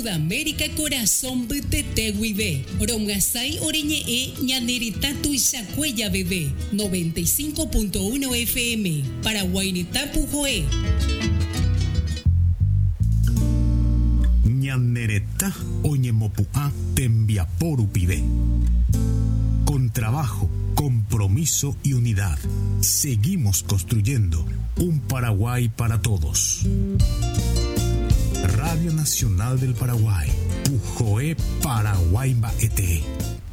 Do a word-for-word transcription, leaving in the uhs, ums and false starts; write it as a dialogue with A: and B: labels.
A: Sudamérica corazón betete huive. Rongasai oreñe e ñaneritatu Ishacuella bebé. noventa y cinco punto uno F M. Paraguainitapu Joe.
B: Ñanereta oñemopuá tembiaporu pide. Con trabajo, compromiso y unidad, seguimos construyendo un Paraguay para todos. Radio Nacional del Paraguay, Pujoe Paraguay Baete.